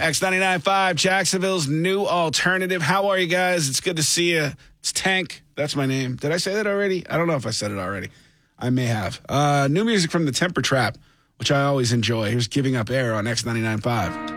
X99.5, Jacksonville's new alternative. How are you guys? It's good to see you. It's Tank. That's my name. Did I say that already? I don't know if I said it already. I may have. New music from the Temper Trap, which I always enjoy. Here's Giving Up Air on X99.5.